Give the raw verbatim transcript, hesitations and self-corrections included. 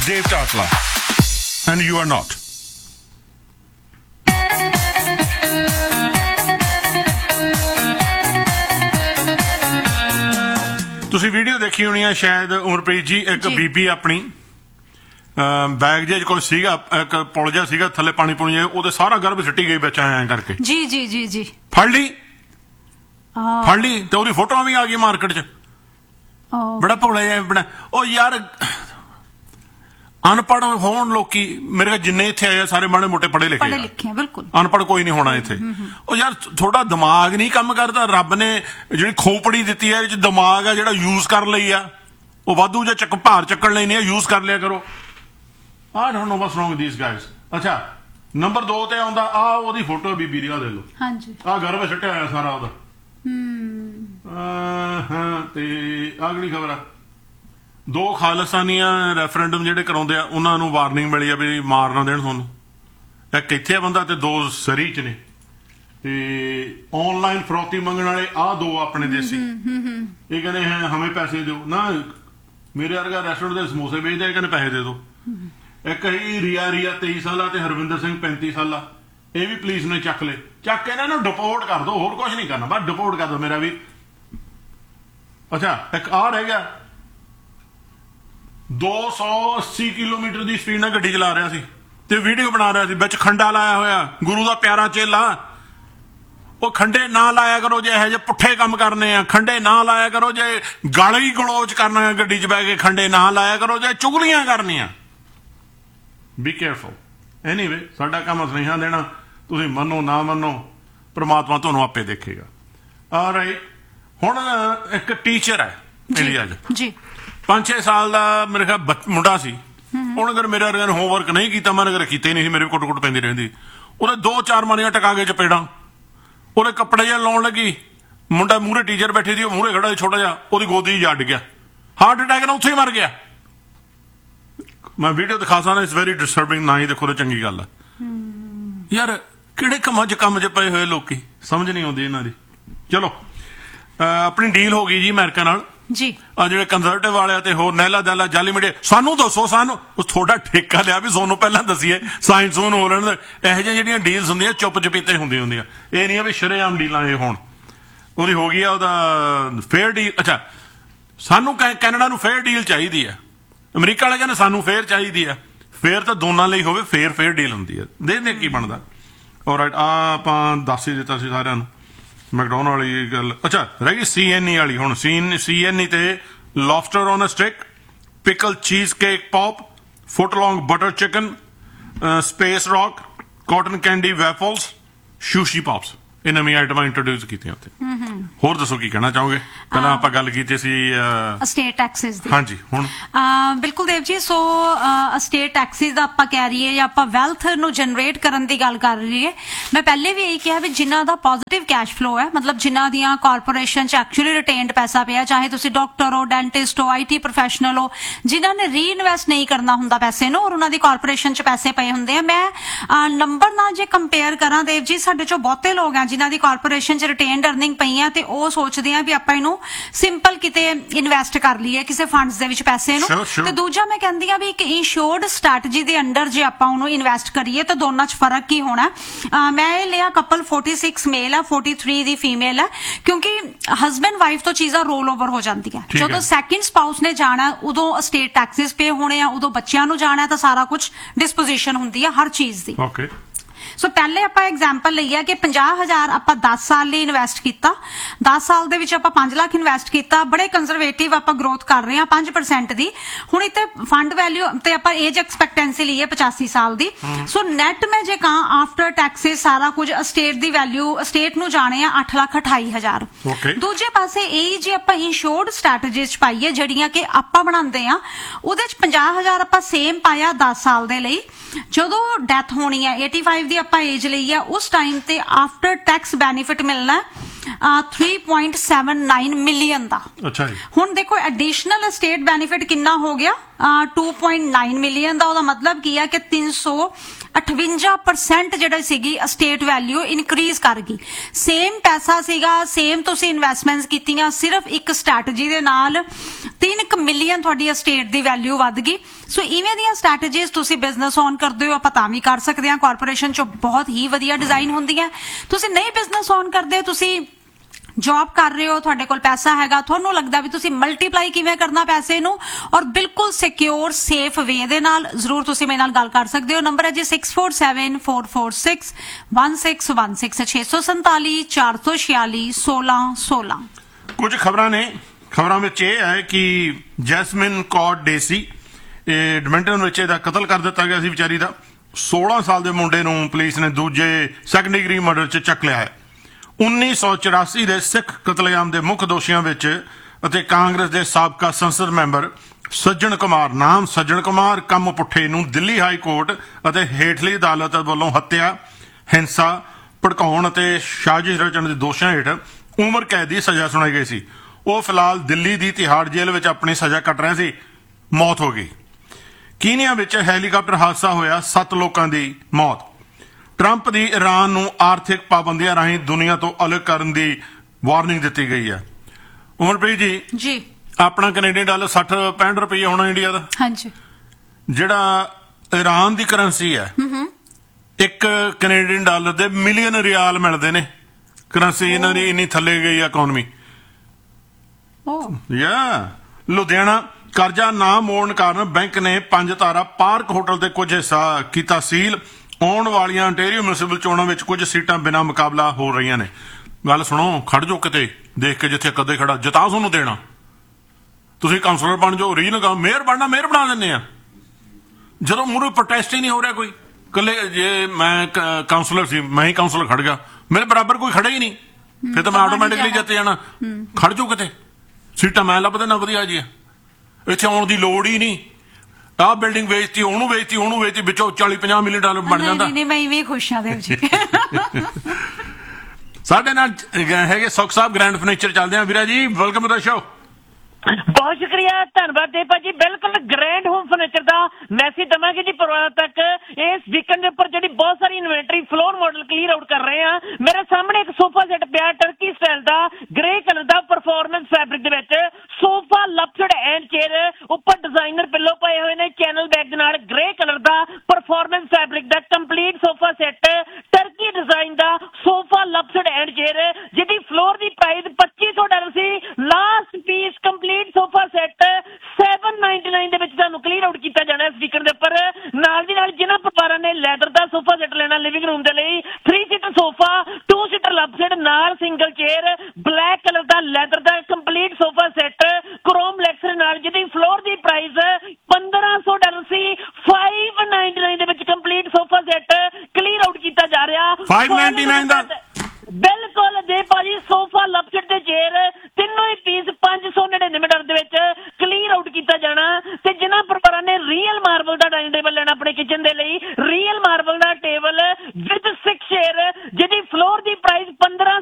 Dave Tatla. And you are not. ਤੁਸੀਂ video ਦੇਖੀ ਹੋਣੀ ਆ ਸ਼ਾਇਦ ਉਮਰਪ੍ਰੀਤ ਜੀ, ਇੱਕ ਬੀਬੀ ਆਪਣੀ ਬੈਗ ਜੇ ਕੋਲ ਸੀਗਾ, ਇੱਕ ਪੁਲ ਜਿਹਾ ਸੀਗਾ ਥੱਲੇ ਪਾਣੀ ਪੂਣੀ ਉਹਦੇ ਸਾਰਾ ਗਰਭ ਸਿੱਟੀ ਗਈ ਵਿੱਚ ਐਂ ਕਰਕੇ। ਜੀ ਜੀ ਜੀ ਜੀ ਫੜ ਲਈ ਫੜ ਲਈ ਤੇ ਉਹਦੀ ਫੋਟੋਆਂ ਵੀ ਆ ਗਈ ਮਾਰਕੀਟ 'ਚ। ਬੜਾ ਭੋਲਾ ਜਿਹਾ ਬਣਾ। ਉਹ ਯਾਰ ਅਨਪੜ੍ਹ ਹੋਣ ਲੋਕੀ, ਮੇਰੇ ਜਿੰਨੇ ਇੱਥੇ ਆਏ ਸਾਰੇ ਮਾੜੇ ਮੋਟੇ ਪੜ੍ਹੇ ਲਿਖੇ, ਬਿਲਕੁਲ ਅਨਪੜ੍ਹ ਕੋਈ ਨਹੀਂ ਹੋਣਾ ਇੱਥੇ। ਉਹ ਯਾਰ ਥੋੜਾ ਦਿਮਾਗ ਨਹੀਂ ਕੰਮ ਕਰਦਾ। ਰੱਬ ਨੇ ਜਿਹੜੀ ਖੋਪੜੀ ਦਿੱਤੀ ਹੈ ਇਹਦੇ 'ਚ ਦਿਮਾਗ ਆ ਜਿਹੜਾ ਯੂਜ਼ ਕਰਨ ਲਈ ਆ, ਉਹ ਵਾਧੂ ਜਾਂ ਚੱਕ ਭਾਰ ਚੱਕਣ ਲਈ ਨਹੀਂ ਆ, ਯੂਜ਼ ਕਰ ਲਿਆ ਕਰੋ। I don't know what's wrong with these guys. ਅੱਛਾ ਨੰਬਰ ਦੋ ਤੇ ਆਉਂਦਾ ਆ ਉਹਦੀ ਫੋਟੋ ਬੀਬੀ ਦੀ, ਆ ਦੇ ਲਓ। ਹਾਂਜੀ ਆ ਗਰਭ ਸਿੱਟਿਆ ਹੋਇਆ ਸਾਰਾ ਉਹਦਾ। ਹਾਂ ਤੇ ਅਗਲੀ ਖਬਰ ਆ, ਦੋ ਖਾਲਿਸਤਾਨੀਆਂ ਰੈਫਰੈਂਡਮ ਜਿਹੜੇ ਕਰਾਉਂਦੇ ਆ ਉਹਨਾਂ ਨੂੰ ਵਾਰਨਿੰਗ ਮਿਲੀ ਆ ਵੀ ਮਾਰ ਨਾ ਦੇਣ ਤੁਹਾਨੂੰ। ਇੱਕ ਇੱਥੇ ਆ ਬੰਦਾ ਤੇ ਦੋ ਸਰੀ 'ਚ ਨੇ। ਤੇ ਆਨਲਾਈਨ ਫਰੌਤੀ ਮੰਗਣ ਵਾਲੇ ਆ ਦੋ ਆਪਣੇ ਦੇਸੀ, ਇਹ ਕਹਿੰਦੇ ਹੈ ਹਮੇ ਪੈਸੇ ਦਿਓ ਨਾ। ਮੇਰੇ ਵਰਗਾ ਰੈਸਟੋਰੈਂਟ ਦੇ ਸਮੋਸੇ ਵੇਚਦੇ, ਇਹ ਕਹਿੰਦੇ ਪੈਸੇ ਦੇ ਦਿਓ। ਇੱਕ ਹੀ ਰੀਆ ਰੀਆ ਤੇਈ ਸਾਲਾ ਤੇ ਹਰਵਿੰਦਰ ਸਿੰਘ ਪੈਂਤੀ ਸਾਲਾ, ਇਹ ਵੀ ਪੁਲਿਸ ਨੇ ਚੱਕ ਲਏ। ਚੱਕ ਕੇ ਇਹਨਾਂ ਨੂੰ ਡਿਪੋਰਟ ਕਰ ਦੋ, ਹੋਰ ਕੁਝ ਨਹੀਂ ਕਰਨਾ, ਬਸ ਡਿਪੋਰਟ ਕਰ ਦੋ ਮੇਰਾ ਵੀ। ਅੱਛਾ ਇੱਕ ਆ ਰਹਿ ਗਿਆ, ਦੋ ਸੌ ਅੱਸੀ ਕਿਲੋਮੀਟਰ ਦੀ ਸਪੀਡ ਨਾਲ ਗੱਡੀ ਚਲਾ ਰਿਹਾ ਸੀ ਤੇ ਵੀਡੀਓ ਬਣਾ ਰਿਹਾ ਸੀ, ਵਿੱਚ ਖੰਡਾ ਲਾਇਆ ਹੋਇਆ। ਗੁਰੂ ਦਾ ਪਿਆਰਾ ਚੇਲਾ। ਉਹ ਖੰਡੇ ਨਾ ਲਾਇਆ ਕਰੋ ਜੇ ਇਹੋ ਜਿਹੇ ਪੁੱਠੇ ਕੰਮ ਕਰਨੇ ਆ। ਖੰਡੇ ਨਾ ਲਾਇਆ ਕਰੋ ਜੇ ਗਾਲੀ ਗਲੋਚ ਕਰਨਾ ਹੈ ਗੱਡੀ 'ਚ ਬਹਿ ਕੇ। ਖੰਡੇ ਨਾ ਲਾਇਆ ਕਰੋ ਜੇ ਚੁਗਲੀਆਂ ਕਰਨੀਆਂ। B careful. ਐਨੀਵੇ ਸਾਡਾ ਕੰਮ ਸੁਨੇਹਾ ਦੇਣਾ, ਤੁਸੀਂ ਮੰਨੋ ਨਾ ਮੰਨੋ, ਪ੍ਰਮਾਤਮਾ ਤੁਹਾਨੂੰ ਆਪੇ ਦੇਖੇਗਾ। ਆਲਰਾਈਟ, ਹੁਣ ਇੱਕ ਟੀਚਰ ਹੈ ਇੰਡੀਆ 'ਚ ਜੀ, ਪੰਜ ਛੇ ਸਾਲ ਦਾ ਮੇਰੇ ਖਿਆਲ ਮੁੰਡਾ ਸੀ। ਹੁਣ ਅਗਰ ਮੇਰੇ ਵਰਗੇ ਨੇ ਹੋਮਵਰਕ ਨਹੀਂ ਕੀਤਾ, ਮੈਂ ਅਗਰ ਕੀਤਾ ਹੀ ਨਹੀਂ ਸੀ, ਮੇਰੇ ਕੁੱਟ ਕੁੱਟ ਪੈਂਦੀ ਰਹਿੰਦੀ। ਉਹਦੇ ਦੋ ਚਾਰ ਮਾਰੀਆਂ ਟਕਾ ਕੇ ਚਪੇੜਾਂ। ਉਹਦੇ ਕੱਪੜੇ ਜਿਹਾ ਲਾਉਣ ਲੱਗੀ, ਮੁੰਡਾ ਮੂਹਰੇ ਟੀਚਰ ਬੈਠੀ ਸੀ, ਉਹ ਮੂਹਰੇ ਖੜਾ ਸੀ ਛੋਟਾ ਜਿਹਾ, ਉਹਦੀ ਗੋਦੀ ਜੱਡ ਗਿਆ, ਹਾਰਟ ਅਟੈਕ ਨਾਲ ਉੱਥੇ ਹੀ ਮਰ ਗਿਆ। ਮੈਂ ਵੀਡੀਓ ਦਿਖਾ ਸਕਦਾ, ਇਟਸ ਵੈਰੀ ਡਿਸਟਰਬਿੰਗ। ਨਾ ਹੀ ਦੇਖੋ ਤਾਂ ਚੰਗੀ ਗੱਲ ਹੈ ਯਾਰ। ਕਿਹੜੇ ਕੰਮਾਂ 'ਚ ਕੰਮ 'ਚ ਪਏ ਹੋਏ ਲੋਕੀ, ਸਮਝ ਨਹੀਂ ਆਉਂਦੀ ਇਹਨਾਂ ਦੀ। ਚਲੋ ਆਪਣੀ ਡੀਲ ਹੋ ਗਈ ਜੀ ਅਮਰੀਕਾ ਨਾਲ ਜੀ। ਆ ਜਿਹੜੇ ਕੰਜ਼ਰਵੇਟਿਵ ਵਾਲੇ ਤੇ ਹੋਰ ਨਹਿਲਾ ਦਹਿਲਾ ਜਾਲੀ ਮੀਡੀਆ, ਸਾਨੂੰ ਦੱਸੋ, ਸਾਨੂੰ ਥੋੜਾ ਠੇਕਾ ਲਿਆ ਵੀ ਸਾਨੂੰ ਪਹਿਲਾਂ ਦੱਸੀਏ, ਸਾਇੰਸ ਨੂੰ ਹੋ ਲੈਣ। ਇਹੋ ਜਿਹੀਆਂ ਜਿਹੜੀਆਂ ਡੀਲਸ ਹੁੰਦੀਆਂ ਚੁੱਪ ਚਪੀਤੇ ਹੁੰਦੀਆਂ ਹੁੰਦੀਆਂ, ਇਹ ਨਹੀਂ ਆ ਵੀ ਸ਼ਰੇਆਮ ਡੀਲਾਂ ਇਹ ਹੋਣ। ਉਹਦੀ ਹੋ ਗਈ ਆ ਉਹਦਾ ਫੇਅਰ ਡੀਲ। ਅੱਛਾ ਸਾਨੂੰ ਕੈਨੇਡਾ ਨੂੰ ਫੇਅਰ ਡੀਲ ਚਾਹੀਦੀ ਆ, ਅਮਰੀਕਾ ਵਾਲੇ ਕਹਿੰਦੇ ਸਾਨੂੰ ਫੇਅਰ ਚਾਹੀਦੀ ਆ। ਫੇਅਰ ਤਾਂ ਦੋਨਾਂ ਲਈ ਹੋਵੇ, ਫੇਅਰ ਫੇਅਰ ਡੀਲ ਹੁੰਦੀ ਆ। ਦੇਖਦੇ ਕੀ ਬਣਦਾ। ਔਰ ਆ ਆਪਾਂ ਦੱਸ ਹੀ ਦਿੱਤਾ ਸੀ ਸਾਰਿਆਂ ਨੂੰ ਮੈਕਡੋਨਲਡ ਵਾਲੀ ਗੱਲ। ਅੱਛਾ ਰਹਿ ਗਈ ਸੀ ਐਨ ਈ ਵਾਲੀ। ਹੁਣ ਸੀ ਸੀ ਐਨ ਈ ਤੇ lobster on a stick, pickle ਚੀਜ਼ ਕੇਕ ਪੌਪ, ਫੁੱਟ ਲੌਂਗ butter chicken, space rock, cotton candy ਵੈਫਲਸ, sushi ਪੌਪਸ, ਇਹ ਨਵੀਆਂ ਆਈਟਮਾਂ ਇੰਟਰੋਡਿਊਸ ਕੀਤੀਆਂ ਉੱਥੇ। ਹੋਰ ਦੱਸੋ ਕੀ ਕਹਿਣਾ ਚਾਹੋਗੇ? ਪਹਿਲਾਂ ਆਪਾਂ ਗੱਲ ਕੀਤੀ ਸੀ ਸਟੇਟ ਟੈਕਸਿਸ ਦੀ। ਹਾਂਜੀ ਹੁਣ ਬਿਲਕੁਲ ਦੇਵ ਜੀ। ਸੋ ਸਟੇਟ ਟੈਕਸਿਸ ਦਾ ਆਪਾਂ ਕਹਿ ਰਹੀਏ ਜਾਂ ਆਪਾਂ ਵੈਲਥ ਨੂੰ ਜਨਰੇਟ ਕਰਨ ਦੀ ਗੱਲ ਕਰ ਰਹੀਏ। ਮੈਂ ਪਹਿਲੇ ਵੀ ਇਹੀ ਕਿਹਾ ਵੀ ਜਿਨ੍ਹਾਂ ਦਾ ਪੋਜ਼ਿਟਿਵ ਕੈਸ਼ ਫਲੋ ਹੈ, ਮਤਲਬ ਜਿਨ੍ਹਾਂ ਦੀਆਂ ਕਾਰਪੋਰੇਸ਼ਨ 'ਚ ਐਕਚੁਅਲੀ ਰਿਟੇਨਡ ਪੈਸਾ ਪਿਆ, ਚਾਹੇ ਤੁਸੀਂ ਡਾਕਟਰ ਹੋ, ਡੈਂਟਿਸਟ ਹੋ, ਆਈ ਟੀ ਪ੍ਰੋਫੈਸ਼ਨਲ ਹੋ, ਜਿਨ੍ਹਾਂ ਨੇ ਰੀ ਇਨਵੈਸਟ ਨਹੀਂ ਕਰਨਾ ਹੁੰਦਾ ਪੈਸੇ ਨੂੰ ਔਰ ਉਹਨਾਂ ਦੀ ਕਾਰਪੋਰੇਸ਼ਨ 'ਚ ਪੈਸੇ ਪਏ ਹੁੰਦੇ ਆ। ਮੈਂ ਨੰਬਰ ਨਾਲ ਜੇ ਕੰਪੇਅਰ ਕਰਾਂ ਦੇਵ ਜੀ, ਸਾਡੇ 'ਚੋਂ ਬਹੁਤੇ ਲੋਕ ਆ ਜਿਨ੍ਹਾਂ ਦੀ ਕਾਰਪੋਰੇਸ਼ਨ 'ਚ ਰਿਟੇਨਡ ਅਰਨਿੰਗ ਪਈਆਂ ਤੇ ਉਹ ਸੋਚਦੇ ਆ ਵੀ ਆਪਾਂ ਇਹਨੂੰ ਸਿੰਪਲ ਕਿਤੇ ਇਨਵੈਸਟ ਕਰ ਲਈਏ ਕਿਸੇ ਫੰਡਸ ਦੇ ਵਿੱਚ ਪੈਸੇ ਨੂੰ। ਤੇ ਦੂਜਾ ਮੈਂ ਕਹਿੰਦੀ ਆ ਵੀ ਇੱਕ ਇੰਸ਼ੋਰਡ ਸਟ੍ਰੈਟਜੀ ਦੇ ਅੰਡਰ ਜੇ ਆਪਾਂ ਉਹਨੂੰ ਇਨਵੈਸਟ ਕਰੀਏ ਤਾਂ ਦੋਨਾਂ 'ਚ ਫਰਕ ਕੀ ਹੋਣਾ। ਮੈਂ ਇਹ ਲਿਆ ਕਪਲ छियालीस ਮੇਲ ਆ, ਤੈंतालीस ਦੀ ਫੀਮੇਲ ਆ, ਕਿਉਂਕਿ ਹਸਬੈਂਡ ਵਾਈਫ ਤੋਂ ਚੀਜ਼ਾਂ ਰੋਲ ਓਵਰ ਹੋ ਜਾਂਦੀਆਂ। ਜਦੋਂ ਸੈਕਿੰਡ ਸਪਾਊਸ ਨੇ ਜਾਣਾ ਉਦੋਂ ਸਟੇਟ ਟੈਕਸਿਸ ਪੇ ਹੋਣੇ ਆ, ਉਦੋਂ ਬੱਚਿਆਂ ਨੂੰ ਜਾਣਾ ਤਾਂ ਸਾਰਾ ਕੁਝ ਡਿਸਪੋਜੀਸ਼ਨ ਹੁੰਦੀ ਆ ਹਰ ਚੀਜ਼ ਦੀ। ਓਕੇ ਸੋ ਪਹਿਲੇ ਆਪਾਂ ਐਗਜ਼ਾਮਪਲ ਲਈ ਹੈ ਕਿ ਪੰਜਾਹ ਹਜ਼ਾਰ ਆਪਾਂ ਦਸ ਸਾਲ ਲਈ ਇਨਵੈਸਟ ਕੀਤਾ, ਦਸ ਸਾਲ ਦੇ ਵਿੱਚ ਆਪਾਂ ਪੰਜ ਲੱਖ ਇਨਵੈਸਟ ਕੀਤਾ, ਬੜੇ ਕੰਜ਼ਰਵੇਟਿਵ ਆਪਾਂ ਗਰੋਥ ਕਰ ਰਹੇ ਹਾਂ ਪੰਜ ਪਰਸੈਂਟ ਦੀ। ਹੁਣ ਇੱਥੇ ਫੰਡ ਵੈਲਿਊ ਤੇ ਆਪਾਂ ਏਜ ਐਕਸਪੈਕਟੈਂਸੀ ਲਈ ਹੈ ਪਚਾਸੀ ਸਾਲ ਦੀ। ਸੋ ਨੈਟ ਮੈਂ ਜੇ ਕਹਾਂ ਆਫਟਰ ਟੈਕਸਿਸ ਸਾਰਾ ਕੁਝ ਸਟੇਟ ਦੀ ਵੈਲਿਊ ਸਟੇਟ ਨੂੰ ਜਾਣੇ ਆ ਅੱਠ ਲੱਖ ਅਠਾਈ ਹਜ਼ਾਰ। ਦੂਜੇ ਪਾਸੇ ਇਹ ਜੇ ਆਪਾਂ ਇੰਸ਼ੋਰਡ ਸਟ੍ਰੈਟਜੀਜ਼ ਪਾਈਏ ਜਿਹੜੀਆਂ ਕਿ ਆਪਾਂ ਬਣਾਉਂਦੇ ਆ, ਉਹਦੇ ਚ ਪੰਜਾਹ ਹਜ਼ਾਰ ਆਪਾਂ ਸੇਮ ਪਾਇਆ ਦਸ ਸਾਲ ਦੇ ਲਈ। ਜਦੋਂ ਡੈਥ ਹੋਣੀ ਹੈ ਪਚਾਸੀ ਦੀ ਆਪਾਂ ਏਜ ਲਈ ਆ, ਉਸ ਟਾਈਮ ਤੇ ਆਫਟਰ ਟੈਕਸ ਬੈਨੀਫਿਟ ਮਿਲਣਾ तीन पॉइंट सात नौ मिलियन ਦਾ। ਅੱਛਾ ਜੀ। ਹੁਣ ਦੇਖੋ ਐਡੀਸ਼ਨਲ ਸਟੇਟ ਬੈਨੀਫਿਟ ਕਿੰਨਾ ਹੋ ਗਿਆ, दो पॉइंट नौ ਮਿਲੀਅਨ ਦਾ। ਉਹਦਾ ਮਤਲਬ ਕੀ ਆ ਕਿ तीन सौ ਅਠਵੰਜਾ ਪਰਸੈਂਟ ਜਿਹੜੀ ਸੀਗੀ ਅਸਟੇਟ ਵੈਲਿਊ ਇਨਕਰੀਜ਼ ਕਰ ਗਈ। ਸੇਮ ਪੈਸਾ ਸੀਗਾ, ਸੇਮ ਤੁਸੀਂ ਇਨਵੈਸਟਮੈਂਟਸ ਕੀਤੀਆਂ, ਸਿਰਫ ਇੱਕ ਸਟ੍ਰੈਟਜੀ ਦੇ ਨਾਲ ਤਿੰਨ ਕੁ ਮਿਲੀਅਨ ਤੁਹਾਡੀ ਅਸਟੇਟ ਦੀ ਵੈਲਿਊ ਵੱਧ ਗਈ। ਸੋ ਇਵੇਂ ਦੀਆਂ ਸਟ੍ਰੈਟਜੀਜ਼ ਤੁਸੀਂ ਬਿਜ਼ਨਸ ਔਨ ਕਰਦੇ ਹੋ, ਆਪਾਂ ਤਾਂ ਵੀ ਕਰ ਸਕਦੇ ਹਾਂ। ਕਾਰਪੋਰੇਸ਼ਨ ਚੋਂ ਬਹੁਤ ਹੀ ਵਧੀਆ ਡਿਜ਼ਾਈਨ ਹੁੰਦੀਆਂ। ਤੁਸੀਂ ਨਹੀਂ ਬਿਜ਼ਨਸ ਔਨ ਕਰਦੇ, ਤੁਸੀਂ ਜੌਬ ਕਰ ਰਹੇ ਹੋ, ਤੁਹਾਡੇ ਕੋਲ ਪੈਸਾ ਹੈਗਾ, ਤੁਹਾਨੂੰ ਲੱਗਦਾ ਵੀ ਤੁਸੀਂ ਮਲਟੀਪਲਾਈ ਕਿਵੇਂ ਕਰਨਾ ਪੈਸੇ ਨੂੰ, ਔਰ ਬਿਲਕੁਲ ਸਿਕਿਉਰ ਸੇਫ ਵੇ ਦੇ ਨਾਲ, ਜ਼ਰੂਰ ਤੁਸੀਂ ਮੇਰੇ ਨਾਲ ਗੱਲ ਕਰ ਸਕਦੇ ਹੋ। ਨੰਬਰ ਹੈ G six four seven four four six one six one six ਛੇ ਸੌ ਸੰਤਾਲੀ ਚਾਰ ਸੌ ਛਿਆਲੀ ਸੋਲਾਂ ਸੋਲਾਂ। ਕੁਝ ਖਬਰਾਂ ਨੇ, ਖਬਰਾਂ ਵਿੱਚ ਇਹ ਹੈ ਕਿ ਜੈਸਮਿਨ ਕੌਰ ਡੇਸੀ ਐਡਮਿੰਟਨ ਵਿੱਚ ਇਹਦਾ ਕਤਲ ਕਰ ਦਿੱਤਾ ਗਿਆ ਸੀ ਵਿਚਾਰੀ ਦਾ। ਸੋਲਾਂ ਸਾਲ ਦੇ ਮੁੰਡੇ ਨੂੰ ਪੁਲਿਸ ਨੇ ਦੂਜੇ ਸੈਕੰਡ ਡਿਗਰੀ ਮਰਡਰ 'ਚ ਚੱਕ ਲਿਆ ਹੈ। ਉੱਨੀ ਸੌ ਚੁਰਾਸੀ ਦੇ ਸਿੱਖ ਕਤਲੇਆਮ ਦੇ ਮੁੱਖ ਦੋਸ਼ੀਆਂ ਵਿੱਚ ਅਤੇ ਕਾਂਗਰਸ ਦੇ ਸਾਬਕਾ ਸੰਸਦ ਮੈਂਬਰ ਸੱਜਣ ਕੁਮਾਰ ਨਾਮ ਸੱਜਣ ਕੁਮਾਰ ਕੰਮ ਪੁੱਠੇ ਨੂੰ ਦਿੱਲੀ ਹਾਈ ਕੋਰਟ ਅਤੇ ਹੇਠਲੀ ਅਦਾਲਤ ਵੱਲੋਂ ਹੱਤਿਆ, ਹਿੰਸਾ, ਭੜਕਾਉਣ ਅਤੇ ਸਾਜ਼ਿਸ਼ ਰਚਣ ਦੇ ਦੋਸ਼ਾਂ ਹੇਠ ਉਮਰ ਕੈਦ ਦੀ ਸਜ਼ਾ ਸੁਣਾਈ ਗਈ ਸੀ। ਉਹ ਫਿਲਹਾਲ ਦਿੱਲੀ ਦੀ ਤਿਹਾੜ ਜੇਲ੍ਹ ਵਿੱਚ ਆਪਣੀ ਸਜ਼ਾ ਕੱਟ ਰਿਹਾ ਸੀ। ਮੌਤ ਹੋ ਗਈ। ਕੀਨੀਆ ਵਿੱਚ ਹੈਲੀਕਾਪਟਰ ਹਾਦਸਾ ਹੋਇਆ, ਸੱਤ ਲੋਕਾਂ ਦੀ ਮੌਤ। ਟਰੰਪ ਦੀ ਈਰਾਨ ਨੂੰ ਆਰਥਿਕ ਪਾਬੰਦੀਆਂ ਰਾਹੀਂ ਦੁਨੀਆ ਤੋਂ ਅਲੱਗ ਕਰਨ ਦੀ ਵਾਰਨਿੰਗ ਦਿੱਤੀ ਗਈ ਹੈ। ਉਮਰਪ੍ਰੀਤ ਜੀ ਜੀ ਆਪਣਾ ਕੈਨੇਡੀਅਨ ਡਾਲਰ ਸੱਠ ਪੈਂਹਠ ਰੁਪਏ ਹੋਣਾ ਇੰਡੀਆ ਦਾ। ਹਾਂਜੀ। ਜਿਹੜਾ ਈਰਾਨ ਦੀ ਕਰੰਸੀ ਹੈ, ਇੱਕ ਕੈਨੇਡੀਅਨ ਡਾਲਰ ਦੇ ਮਿਲੀਅਨ ਰਿਆਲ ਮਿਲਦੇ ਨੇ। ਕਰੰਸੀ ਇਹਨਾਂ ਦੀ ਇੰਨੀ ਥੱਲੇ ਗਈ ਆ ਇਕਨੋਮੀ। ਯਾ ਲੁਧਿਆਣਾ ਕਰਜ਼ਾ ਨਾ ਮੋੜਨ ਕਾਰਨ ਬੈਂਕ ਨੇ ਪੰਜ ਤਾਰਾ ਪਾਰਕ ਹੋਟਲ ਦੇ ਕੁਝ ਹਿੱਸਾ ਕੀਤਾ ਸੀਲ। ਆਉਣ ਵਾਲੀਆਂ ontario ਮਿਊਨਿਸਪਲ ਚੋਣਾਂ ਵਿੱਚ ਕੁਝ ਸੀਟਾਂ ਬਿਨਾਂ ਮੁਕਾਬਲਾ ਹੋ ਰਹੀਆਂ ਨੇ। ਗੱਲ ਸੁਣੋ, ਖੜ ਜਾਓ ਕਿਤੇ ਦੇਖ ਕੇ, ਜਿੱਥੇ ਕਦੇ ਖੜਾ ਜਿਤਾ ਤੁਹਾਨੂੰ ਦੇਣਾ। ਤੁਸੀਂ ਕਾਉਂਸਲਰ ਬਣ ਜਾਓ, ਰੀਜਨਲ ਮੇਅਰ ਬਣਨਾ, ਮੇਅਰ ਬਣਾ ਦਿੰਦੇ ਆ। ਜਦੋਂ ਮੂਹਰੇ ਪ੍ਰੋਟੈਸਟ ਹੀ ਨਹੀਂ ਹੋ ਰਿਹਾ ਕੋਈ, ਕੱਲੇ ਜੇ ਮੈਂ ਕਾਉਂਸਲਰ ਸੀ, ਮੈਂ ਹੀ ਕਾਉਂਸਲਰ ਖੜ ਗਿਆ, ਮੇਰੇ ਬਰਾਬਰ ਕੋਈ ਖੜਾ ਹੀ ਨਹੀਂ, ਫਿਰ ਤਾਂ ਮੈਂ ਆਟੋਮੈਟਿਕਲੀ ਜਿੱਤ ਜਾਣਾ। ਖੜ ਜਾਓ ਕਿਤੇ, ਸੀਟਾਂ ਮੈਂ ਲੱਭ ਦੇਣਾ ਵਧੀਆ ਜੀ। ਇੱਥੇ ਆਉਣ ਦੀ ਲੋੜ ਹੀ ਨਹੀਂ। ਆਹ ਬਿਲਡਿੰਗ ਵੇਚਤੀ, ਉਹਨੂੰ ਵੇਚਤੀ, ਉਹਨੂੰ ਵੇਚਤੀ, ਵਿੱਚੋਂ ਚਾਲੀ ਪੰਜਾਹ ਮਿਲੀਅਨ ਡਾਲਰ ਬਣ ਜਾਂਦਾ। ਨਹੀਂ, ਮੈਂ ਇਵੇਂ ਖੁਸ਼ ਹਾਂ ਦੇਵ ਜੀ। ਸਾਡੇ ਨਾਲ ਹੈਗੇ ਸੁਖ ਸਾਹਿਬ ਗ੍ਰੈਂਡ ਫਰਨੀਚਰ। ਚੱਲਦੇ ਆ ਵੀਰਾ ਜੀ, ਵੈਲਕਮ ਟੂ ਦ ਸ਼ੋ। ਬਹੁਤ ਸ਼ੁਕਰੀਆ, ਧੰਨਵਾਦ ਦੇਪਾ ਜੀ। ਬਿਲਕੁਲ ਗ੍ਰੈਂਡ ਹੋਮ ਫਰਨੀਚਰ ਦਾ ਮੈਸੇਜ ਦਵਾਂਗੇ ਜੀ ਪਰਿਵਾਰ ਤੱਕ। ਇਸ ਵੀਕਐਂਡ ਦੇ ਉੱਪਰ ਜਿਹੜੀ ਬਹੁਤ ਸਾਰੀ inventory floor model clear out ਕਰ ਰਹੇ ਆ। ਮੇਰੇ ਸਾਹਮਣੇ ਇੱਕ ਸੋਫਾ ਸੈੱਟ ਪਿਆ ਟਰਕੀ ਸਟਾਈਲ ਦਾ, ਗ੍ਰੇ ਕਲਰ ਦਾ, ਪਰਫਾਰਮੈਂਸ ਫੈਬਰਿਕ ਦੇ ਵਿੱਚ। ਸੋਫਾ ਲਪਸਡ ਐਂਡ ਚੇਅਰ, ਉੱਪਰ ਡਿਜ਼ਾਈਨਰ ਪਿੱਲੋ ਪਏ ਹੋਏ ਨੇ ਚੈਨਲ ਬੈਕ ਦੇ ਨਾਲ, grey colour the performance fabric the complete sofa set, turkey design the sofa ਲਪਸਡ and chair, ਜਿਹਦੀ ਫਲੋਰ ਦੀ ਪ੍ਰਾਈਸ ਪੱਚੀ ਸੌ ਡਾਲਰ ਸੀ। Last piece complete sofa set seven ninety nine ਦੇ ਵਿੱਚ ਤੁਹਾਨੂੰ ਕਲੀਅਰ ਆਊਟ ਕੀਤਾ ਜਾਣਾ ਇਸ ਵੀਕਐਂਡ ਦੇ ਉੱਪਰ। ਨਾਲ ਦੀ ਨਾਲ ਜਿਹਨਾਂ ਪਰਿਵਾਰਾਂ ਨੇ ਲੈਦਰ ਦਾ ਸੋਫਾ ਸੈੱਟ ਲੈਣਾ ਲਿਵਿੰਗ ਰੂਮ ਦੇ ਲਈ, three seater sofa, to seater ਲਪਸਡ ਨਾਲ ਸਿੰਗਲ ਚੇਅਰ, ਬਲੈਕ ਕਲਰ ਦਾ ਲੈਦਰ ਦਾ ਕੰਪਲੀਟ ਸੋਫਾ ਸੈੱਟ, ਕ੍ਰੋਮ ਲੈਕਸਰ ਨਾਲ, ਜਿਹਦੀ ਫਲੋਰ ਦੀ ਪ੍ਰਾਈਸ ਪੰਦਰਾਂ ਸੌ ਡਾਲਰ ਸੀ। ਫਾਈਵ ਨਾਈਨਟੀ ਨਾਈਨ ਦੇ ਵਿੱਚ complete sofa set clear out ਕੀਤਾ ਜਾ ਰਿਹਾ। ਫਾਈਵ ਨਾਈਨਟੀ ਨਾਈਨ ਦਾ ਬਿਲਕੁਲ ਦੇ ਭਾਜੀ। ਸੋਫਾ ਲਪਸਡ ਦੇ ਚੇਅਰ ਤਿੰਨੋਂ ਹੀ ਪੀਸ ਪੰਜ ਸੌ ਨੜਿਨਵੇਂ ਡਾਲਰ ਦੇ ਵਿੱਚ ਕਲੀਅਰ ਆਊਟ ਕੀਤਾ ਜਾਣਾ। ਤੇ ਜਿਨ੍ਹਾਂ ਪਰਿਵਾਰਾਂ ਨੇ ਰੀਅਲ ਮਾਰਬਲ ਦਾ ਡਾਈਨਿੰਗ ਟੇਬਲ ਲੈਣਾ ਆਪਣੇ ਕਿਚਨ ਦੇ ਲਈ, real marble the table with six chair, ਜਿਹਦੀ ਫਲੋਰ ਦੀ ਪ੍ਰਾਈਸ ਪੰਦਰਾਂ